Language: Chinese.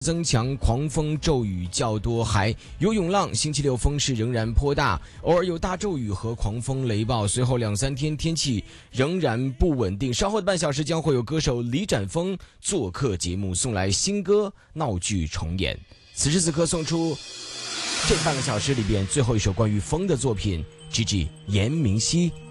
增强，狂风骤雨较多，还有涌浪。星期六风势仍然颇大，偶尔有大骤雨和狂风雷暴。随后2-3天天气仍然不稳定。稍后的半小时将会有歌手李展峰做客节目，送来新歌闹剧重演。此时此刻送出这半个小时里边最后一首关于风的作品， Gigi 严明熙